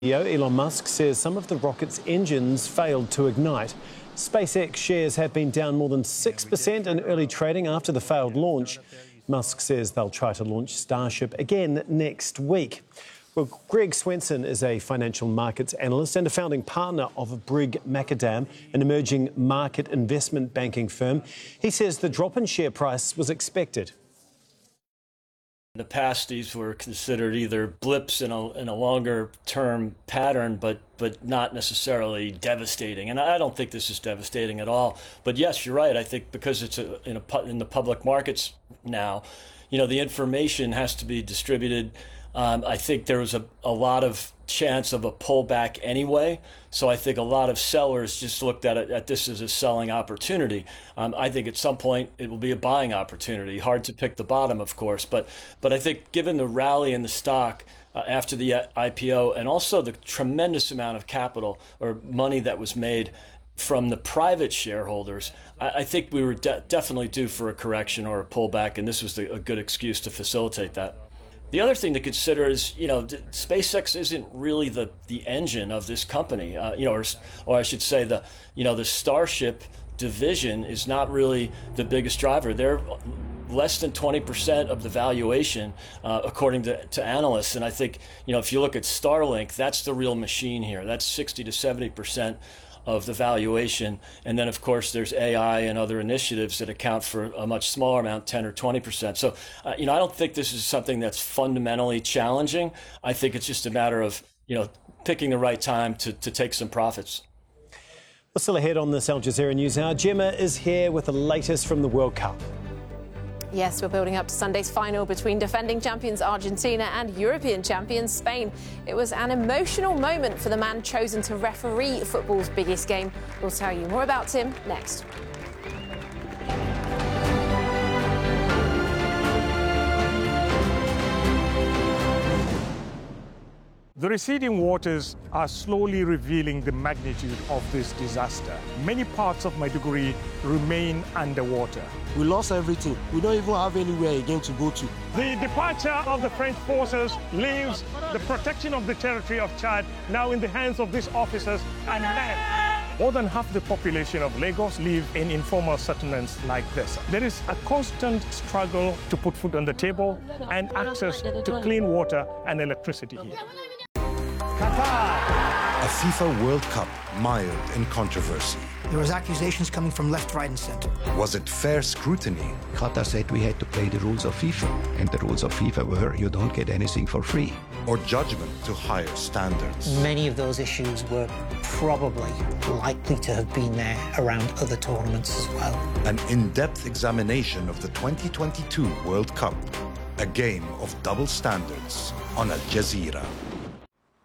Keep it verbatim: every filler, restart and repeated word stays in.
C E O Elon Musk says some of the rocket's engines failed to ignite. SpaceX shares have been down more than six percent in early trading after the failed launch. Musk says they'll try to launch Starship again next week. Well, Greg Swenson is a financial markets analyst and a founding partner of Brig Macadam, an emerging market investment banking firm. He says the drop in share price was expected. In the past, these were considered either blips in a, in a longer-term pattern, but but not necessarily devastating. And I don't think this is devastating at all. But yes, you're right. I think because it's a, in, a, in the public markets now, you know, the information has to be distributed. Um, I think there was a, a lot of chance of a pullback anyway. So I think a lot of sellers just looked at it at this as a selling opportunity. Um, I think at some point it will be a buying opportunity. Hard to pick the bottom, of course, but but I think given the rally in the stock uh, after the I P O and also the tremendous amount of capital or money that was made from the private shareholders, I, I think we were de- definitely due for a correction or a pullback, and this was the, a good excuse to facilitate that. The other thing to consider is, you know, SpaceX isn't really the, the engine of this company, uh, you know, or, or I should say the, you know, the Starship division is not really the biggest driver. They're less than twenty percent of the valuation, uh, according to, to analysts. And I think, you know, if you look at Starlink, that's the real machine here. That's sixty to seventy percent of the valuation. And then, of course, there's A I and other initiatives that account for a much smaller amount, ten or twenty percent. So, uh, you know, I don't think this is something that's fundamentally challenging. I think it's just a matter of, you know, picking the right time to, to take some profits. Well, still ahead on this Al Jazeera News Hour, Gemma is here with the latest from the World Cup. Yes, we're building up to Sunday's final between defending champions Argentina and European champions Spain. It was an emotional moment for the man chosen to referee football's biggest game. We'll tell you more about him next. The receding waters are slowly revealing the magnitude of this disaster. Many parts of Maiduguri remain underwater. We lost everything. We don't even have anywhere again to go to. The departure of the French forces leaves the protection of the territory of Chad now in the hands of these officers and men. More than half the population of Lagos live in informal settlements like this. There is a constant struggle to put food on the table and access to clean water and electricity here. A FIFA World Cup mired in controversy. There was accusations coming from left, right and centre. Was it fair scrutiny? Qatar said we had to play the rules of FIFA, and the rules of FIFA were you don't get anything for free. Or judgment to higher standards? Many of those issues were probably likely to have been there around other tournaments as well. An in-depth examination of the twenty twenty-two World Cup. A game of double standards on Al Jazeera.